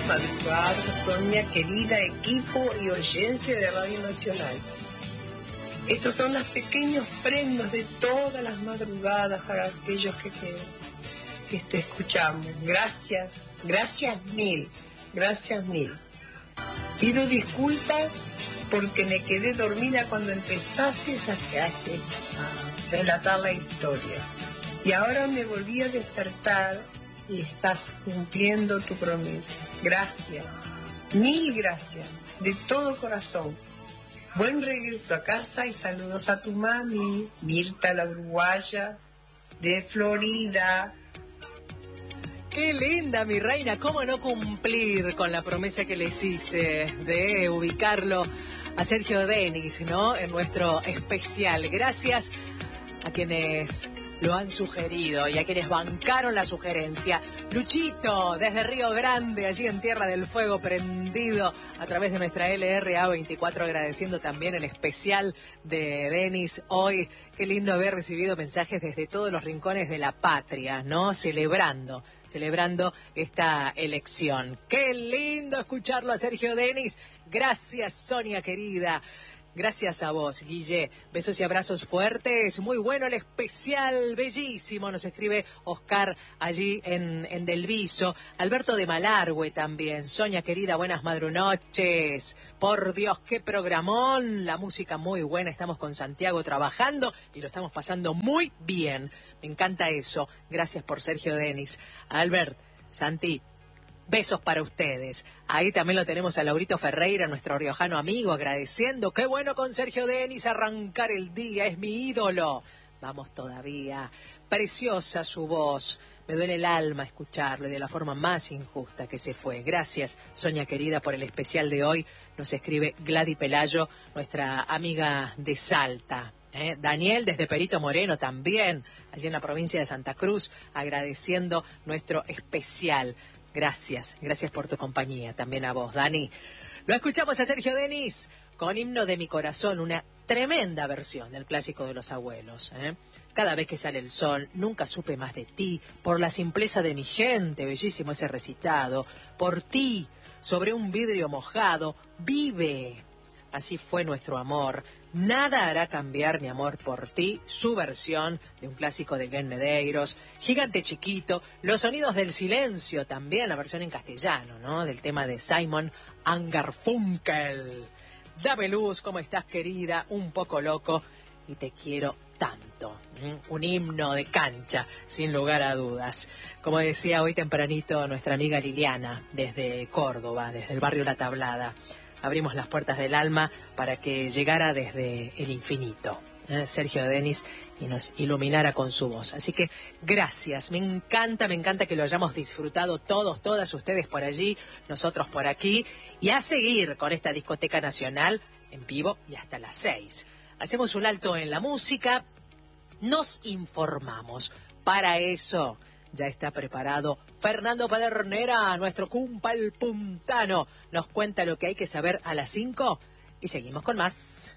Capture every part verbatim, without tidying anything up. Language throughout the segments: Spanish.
madrugadas, Sonia, querida, equipo y audiencia de Radio Nacional. Estos son los pequeños premios de todas las madrugadas para aquellos que te, que te escuchamos. Gracias, gracias mil, gracias mil. Pido disculpas porque me quedé dormida cuando empezaste a, a relatar la historia. Y ahora me volví a despertar y estás cumpliendo tu promesa. Gracias, mil gracias, de todo corazón. Buen regreso a casa y saludos a tu mami, Mirta la uruguaya, de Florida. Qué linda, mi reina, cómo no cumplir con la promesa que les hice de ubicarlo a Sergio Denis, ¿no? En nuestro especial. Gracias a quienes lo han sugerido y a quienes bancaron la sugerencia. Luchito, desde Río Grande, allí en Tierra del Fuego, prendido a través de nuestra L R A veinticuatro, agradeciendo también el especial de Denis hoy. Qué lindo haber recibido mensajes desde todos los rincones de la patria, ¿no? Celebrando, celebrando esta elección. Qué lindo escucharlo a Sergio Denis. Gracias, Sonia querida. Gracias a vos, Guille. Besos y abrazos fuertes. Muy bueno el especial, bellísimo. Nos escribe Oscar allí en, en Del Viso. Alberto de Malargüe también. Sonia querida, buenas madrunoches. Por Dios, qué programón. La música muy buena. Estamos con Santiago trabajando y lo estamos pasando muy bien. Me encanta eso. Gracias por Sergio Denis. Albert, Santi, besos para ustedes. Ahí también lo tenemos a Laurito Ferreira, nuestro riojano amigo, agradeciendo. Qué bueno con Sergio Denis arrancar el día, es mi ídolo. Vamos todavía. Preciosa su voz. Me duele el alma escucharlo y de la forma más injusta que se fue. Gracias, Sonia querida, por el especial de hoy. Nos escribe Gladys Pelayo, nuestra amiga de Salta. ¿Eh? Daniel desde Perito Moreno también, allí en la provincia de Santa Cruz, agradeciendo nuestro especial. Gracias, gracias por tu compañía, también a vos, Dani. Lo escuchamos a Sergio Denis con Himno de mi Corazón, una tremenda versión del clásico de los abuelos. ¿eh? Cada vez que sale el sol, nunca supe más de ti, por la simpleza de mi gente, bellísimo ese recitado, por ti, sobre un vidrio mojado, vive. Así fue nuestro amor. Nada hará cambiar mi amor por ti, su versión de un clásico de Glenn Medeiros, Gigante Chiquito, Los Sonidos del Silencio, también la versión en castellano, ¿no? Del tema de Simon and Garfunkel. Dame luz, ¿cómo estás, querida? Un poco loco y te quiero tanto. ¿Mm? Un himno de cancha, sin lugar a dudas. Como decía hoy tempranito nuestra amiga Liliana, desde Córdoba, desde el barrio La Tablada. Abrimos las puertas del alma para que llegara desde el infinito, ¿eh? Sergio Denis, y nos iluminara con su voz. Así que gracias, me encanta, me encanta que lo hayamos disfrutado todos, todas ustedes por allí, nosotros por aquí, y a seguir con esta discoteca nacional en vivo y hasta las seis. Hacemos un alto en la música, nos informamos. Para eso ya está preparado Fernando Pedernera, nuestro cumpa el puntano. Nos cuenta lo que hay que saber a las cinco y seguimos con más.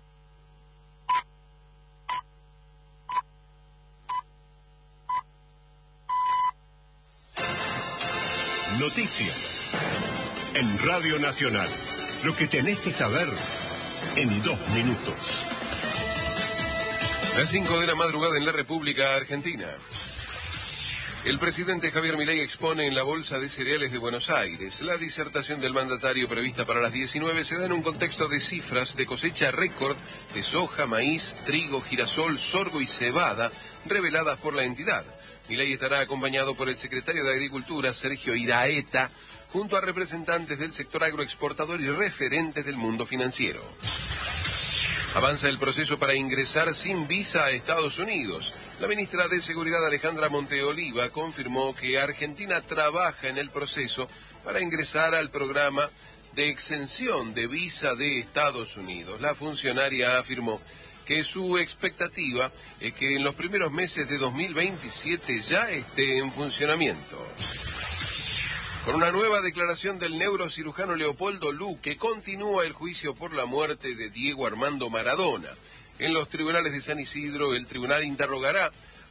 Noticias en Radio Nacional. Lo que tenés que saber en dos minutos. Las cinco de la madrugada en la República Argentina. El presidente Javier Milei expone en la Bolsa de Cereales de Buenos Aires. La disertación del mandatario prevista para las diecinueve se da en un contexto de cifras de cosecha récord de soja, maíz, trigo, girasol, sorgo y cebada reveladas por la entidad. Milei estará acompañado por el secretario de Agricultura, Sergio Iraeta, junto a representantes del sector agroexportador y referentes del mundo financiero. Avanza el proceso para ingresar sin visa a Estados Unidos. La ministra de Seguridad, Alejandra Monteoliva, confirmó que Argentina trabaja en el proceso para ingresar al programa de exención de visa de Estados Unidos. La funcionaria afirmó que su expectativa es que en los primeros meses de dos mil veintisiete ya esté en funcionamiento. Con una nueva declaración del neurocirujano Leopoldo Luque, continúa el juicio por la muerte de Diego Armando Maradona. En los tribunales de San Isidro, el tribunal interrogará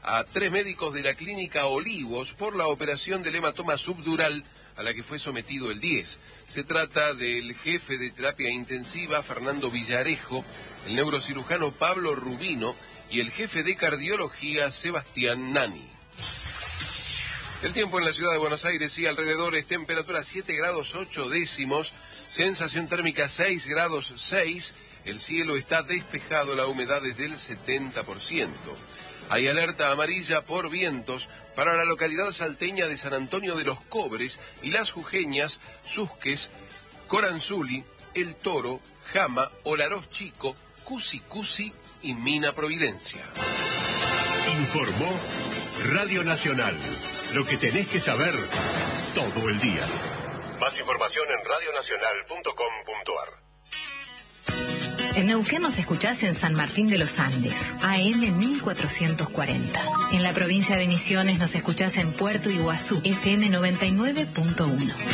a tres médicos de la clínica Olivos por la operación del hematoma subdural a la que fue sometido el diez. Se trata del jefe de terapia intensiva, Fernando Villarejo, el neurocirujano Pablo Rubino y el jefe de cardiología, Sebastián Nani. El tiempo en la ciudad de Buenos Aires y alrededores: temperatura siete grados ocho décimos, sensación térmica seis grados seis, el cielo está despejado, la humedad es del setenta por ciento. Hay alerta amarilla por vientos para la localidad salteña de San Antonio de los Cobres y las jujeñas Susques, Coranzuli, El Toro, Jama, Olaroz Chico, Cusi Cusi y Mina Providencia. Informó Radio Nacional. Lo que tenés que saber todo el día. Más información en radio nacional punto com punto a r. En Neuquén nos escuchás en San Martín de los Andes, A M mil cuatrocientos cuarenta. En la provincia de Misiones nos escuchás en Puerto Iguazú, F M noventa y nueve punto uno.